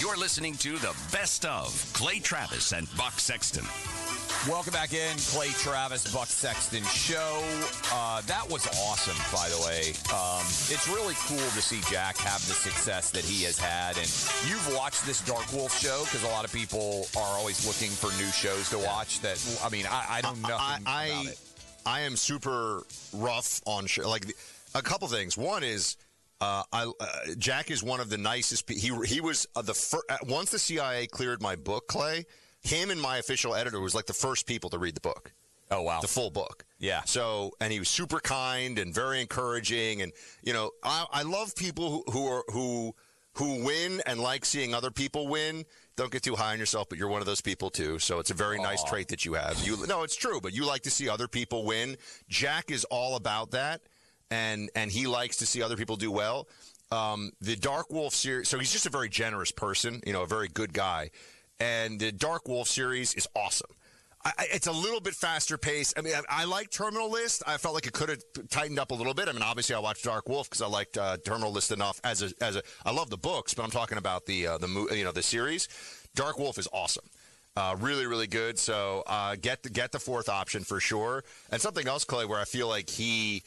You're listening to the best of Clay Travis and Buck Sexton. Welcome back in, Clay Travis, Buck Sexton Show. That was awesome, by the way. It's really cool to see Jack have the success that he has had. And you've watched this Dark Wolf show because a lot of people are always looking for new shows to watch. That I don't know about it. I am super rough on show. Like a couple things. One is Jack is one of the nicest. He was the first. Once the CIA cleared my book, Clay. Him and my official editor was like the first people to read the book. Oh, wow. The full book. Yeah. So, and he was super kind and very encouraging. And, you know, I love people who win and like seeing other people win. Don't get too high on yourself, but you're one of those people too. So it's a very nice trait that you have. No, it's true, but you like to see other people win. Jack is all about that. And he likes to see other people do well. The Dark Wolf series, so he's just a very generous person, you know, a very good guy. And the Dark Wolf series is awesome. It's a little bit faster paced. I mean, I like Terminal List. I felt like it could have tightened up a little bit. I mean, obviously, I watched Dark Wolf because I liked Terminal List enough. I love the books, but I'm talking about the series. Dark Wolf is awesome. Really, really good. So get the fourth option for sure. And something else, Clay, where I feel like he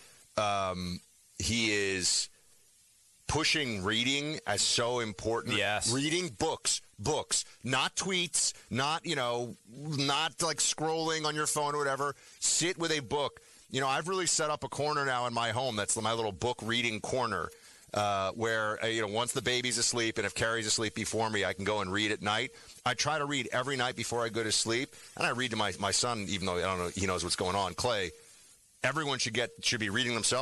is pushing reading as so important. Yes. Reading books, not tweets, not like scrolling on your phone or whatever. Sit with a book. You know, I've really set up a corner now in my home. That's my little book reading corner where, once the baby's asleep and if Carrie's asleep before me, I can go and read at night. I try to read every night before I go to sleep. And I read to my son, even though I don't know, he knows what's going on. Clay, everyone should be reading themselves.